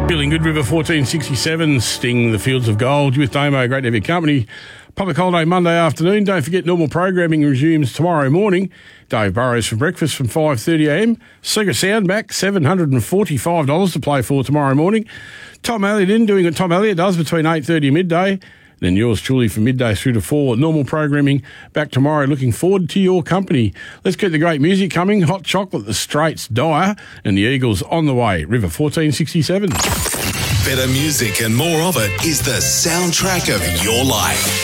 Feeling good, River 1467, Sting, The Fields of Gold. You with Damo, great to have your company. Public holiday Monday afternoon. Don't forget normal programming resumes tomorrow morning. Dave Burrows for breakfast from 5:30am. Sega Sound back, $745 to play for tomorrow morning. Tom Elliott in, doing what Tom Elliott does between 8:30 and midday. Then yours truly from midday through to 4. Normal programming back tomorrow. Looking forward to your company. Let's get the great music coming. Hot Chocolate, The Straits, Dyer, and the Eagles on the way. River 1467. Better music and more of it is the soundtrack of your life.